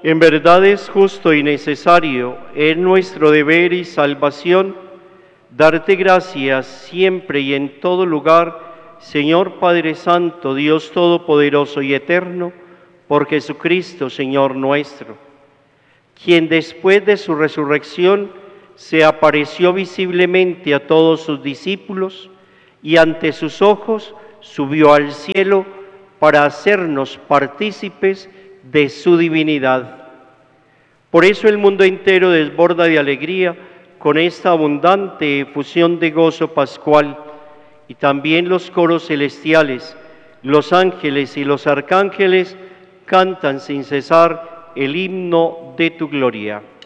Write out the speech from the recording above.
En verdad es justo y necesario, es nuestro deber y salvación, darte gracias siempre y en todo lugar, Señor Padre Santo, Dios Todopoderoso y Eterno, por Jesucristo, Señor nuestro, quien después de su resurrección se apareció visiblemente a todos sus discípulos y ante sus ojos subió al cielo para hacernos partícipes de su divinidad. Por eso el mundo entero desborda de alegría con esta abundante efusión de gozo pascual, y también los coros celestiales, los ángeles y los arcángeles cantan sin cesar el himno de tu gloria.